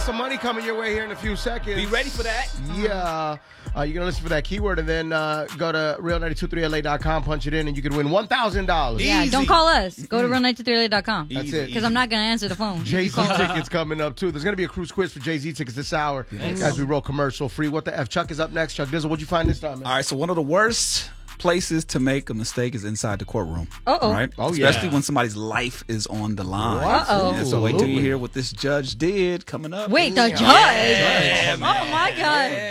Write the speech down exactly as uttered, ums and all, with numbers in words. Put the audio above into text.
got some money coming your way here in a few seconds. Be ready for that. Yeah. Uh, you're going to listen for that keyword and then uh, go to real nine two three L A dot com, punch it in, and you can win one thousand dollars. Yeah, Easy. don't call us. Go to real nine two three L A dot com. That's Easy, it. Because I'm not going to answer the phone. Jay-Z tickets coming up, too. There's going to be a cruise quiz for Jay-Z tickets this hour as we roll commercial free. What the F? Chuck is up next. Chuck Dizzle, what'd you find this time, man? All right, so one of the worst places to make a mistake is inside the courtroom. Uh-oh. Right? Oh, yeah. Especially when somebody's life is on the line. What? Uh-oh. Yeah, so wait till you Absolutely. hear what this judge did coming up. Wait, the judge? Yeah, Oh, my God.